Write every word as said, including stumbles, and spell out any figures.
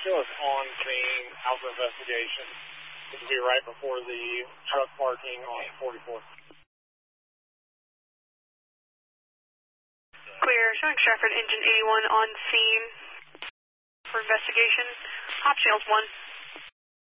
show us on scene, Alpha investigation. This will be right before the truck parking on forty-fourth. Clear, showing Stratford engine eighty-one on scene for investigation. Hop channels one.